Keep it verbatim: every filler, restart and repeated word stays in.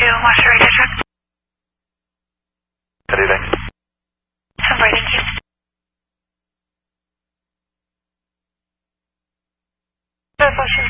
what's your radio check? Good evening. Somebody, thank you. Good question.